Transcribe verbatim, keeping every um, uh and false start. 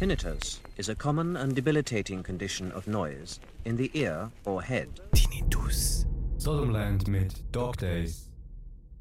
Tinnitus is a common and debilitating condition of noise in the ear or head. Tinnitus. Soddomland mit Dog Days.